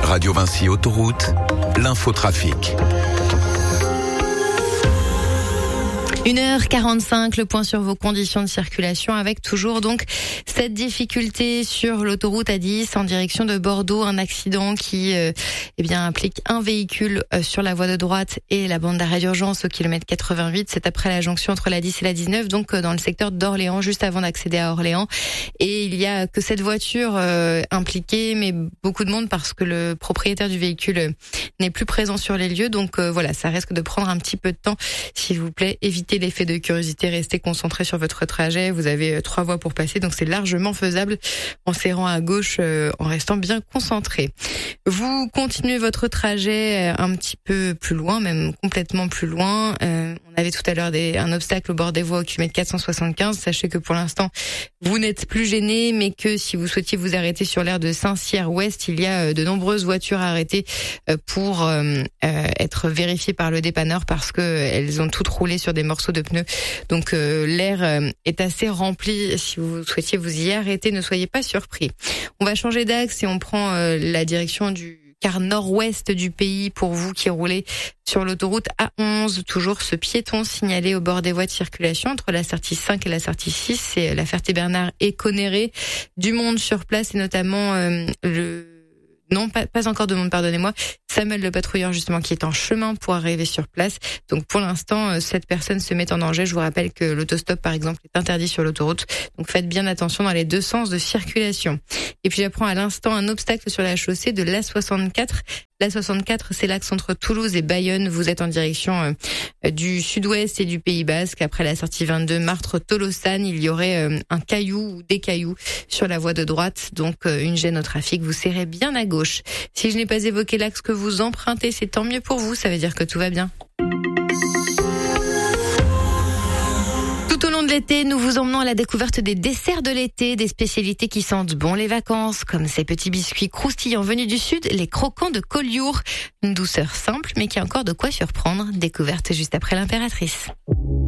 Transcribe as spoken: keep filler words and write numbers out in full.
Radio Vinci Autoroute, l'infotrafic. une heure quarante-cinq, le point sur vos conditions de circulation avec toujours donc cette difficulté sur l'autoroute A dix en direction de Bordeaux, un accident qui euh, eh bien implique un véhicule euh, sur la voie de droite et la bande d'arrêt d'urgence au kilomètre quatre-vingt-huit, c'est après la jonction entre la dix et la dix-neuf, donc euh, dans le secteur d'Orléans, juste avant d'accéder à Orléans. Et il y a que cette voiture euh, impliquée, mais beaucoup de monde parce que le propriétaire du véhicule euh, n'est plus présent sur les lieux, donc euh, voilà, ça risque de prendre un petit peu de temps. S'il vous plaît, évitez l'effet de curiosité, restez concentré sur votre trajet. Vous avez trois voies pour passer, donc c'est largement faisable en serrant à gauche, euh, en restant bien concentré. Vous continuez votre trajet un petit peu plus loin, même complètement plus loin. Euh, on avait tout à l'heure des, un obstacle au bord des voies au kilomètre quatre cent soixante-quinze. Sachez que pour l'instant, vous n'êtes plus gêné, mais que si vous souhaitiez vous arrêter sur l'aire de Saint-Cyr-Ouest, il y a de nombreuses voitures arrêtées pour euh, être vérifiées par le dépanneur parce que elles ont toutes roulé sur des morceaux de pneus. Donc euh, l'air euh, est assez rempli. Si vous souhaitiez vous y arrêter, ne soyez pas surpris. On va changer d'axe et on prend euh, la direction du quart nord-ouest du pays pour vous qui roulez sur l'autoroute A onze. Toujours ce piéton signalé au bord des voies de circulation entre la sortie cinq et la sortie six. C'est la Ferté-Bernard et Conneré. Du monde sur place et notamment euh, le... Non, pas, pas encore de monde, pardonnez-moi. Samuel le patrouilleur justement qui est en chemin pour arriver sur place. Donc pour l'instant, cette personne se met en danger. Je vous rappelle que l'autostop par exemple est interdit sur l'autoroute. Donc faites bien attention dans les deux sens de circulation. Et puis j'apprends à l'instant un obstacle sur la chaussée de l'A soixante-quatre. L'A soixante-quatre, c'est l'axe entre Toulouse et Bayonne. Vous êtes en direction euh, du sud-ouest et du Pays Basque. Après la sortie vingt-deux, Martres-Tolosan, il y aurait euh, un caillou ou des cailloux sur la voie de droite. Donc euh, une gêne au trafic. Vous serrez bien à gauche. Si je n'ai pas évoqué l'axe que vous empruntez, c'est tant mieux pour vous. Ça veut dire que tout va bien. Tout au long de l'été, nous vous emmenons à la découverte des desserts de l'été, des spécialités qui sentent bon les vacances, comme ces petits biscuits croustillants venus du sud, les croquants de Collioure. Une douceur simple, mais qui a encore de quoi surprendre. Découverte juste après l'Impératrice.